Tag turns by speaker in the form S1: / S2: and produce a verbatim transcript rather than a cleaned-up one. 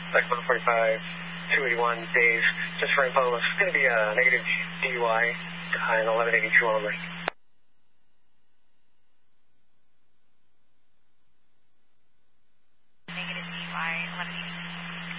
S1: Back one forty-five, two eighty-one, Dave. Just for info, it's going to be a negative D U I on eleven eighty-two only.